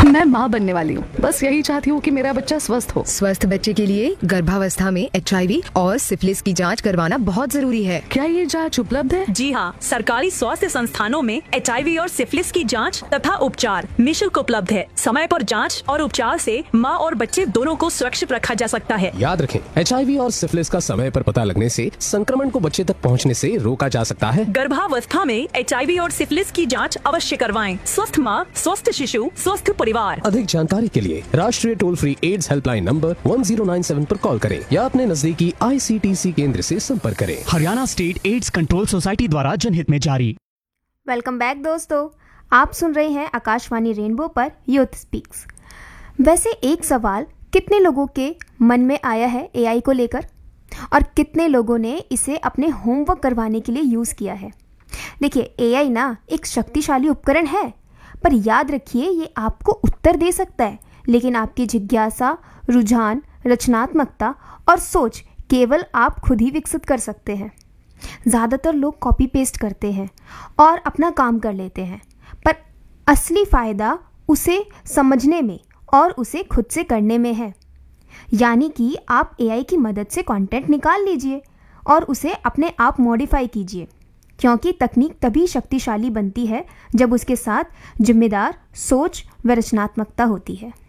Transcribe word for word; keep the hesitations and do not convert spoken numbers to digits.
मैं माँ बनने वाली हूँ, बस यही चाहती हूँ कि मेरा बच्चा स्वस्थ हो। स्वस्थ बच्चे के लिए गर्भावस्था में एच आई वी और सिफिलिस की जांच करवाना बहुत जरूरी है। क्या ये जांच उपलब्ध है? जी हाँ, सरकारी स्वास्थ्य संस्थानों में एच आई वी और सिफिलिस की जांच तथा उपचार निःशुल्क उपलब्ध है। समय पर जांच और उपचार से माँ और बच्चे दोनों को सुरक्षित रखा जा सकता है। याद रखें, एच आई वी और सिफिलिस का समय पर पता लगने से संक्रमण को बच्चे तक पहुँचने से रोका जा सकता है। गर्भावस्था में एच आई वी और सिफिलिस की जांच अवश्य करवाएं। स्वस्थ माँ, स्वस्थ शिशु, स्वस्थ परिवार। अधिक जानकारी के लिए राष्ट्रीय toll free ads helpline number one zero nine seven पर कॉल करें या अपने नजदीकी आई सी टी सी केंद्र से संपर्क करें। Haryana state AIDS control society द्वारा जनहित में जारी। वेलकम बैक दोस्तों, आप सुन रहे हैं आकाशवाणी रेनबो पर यूथ स्पीक्स। वैसे एक सवाल कितने लोगों के मन में आया है ए आई को लेकर, और कितने लोगों ने इसे अपने होमवर्क करवाने के लिए यूज़ किया है। देखिए, ए आई ना एक शक्तिशाली उपकरण है, पर याद रखिए ये आपको उत्तर दे सकता है, लेकिन आपकी जिज्ञासा, रुझान, रचनात्मकता और सोच केवल आप खुद ही विकसित कर सकते हैं। ज़्यादातर लोग कॉपी पेस्ट करते हैं और अपना काम कर लेते हैं, पर असली फ़ायदा उसे समझने में और उसे खुद से करने में है। यानी कि आप ए आई की मदद से कंटेंट निकाल लीजिए और उसे अपने आप मॉडिफाई कीजिए, क्योंकि तकनीक तभी शक्तिशाली बनती है जब उसके साथ जिम्मेदार सोच व रचनात्मकता होती है।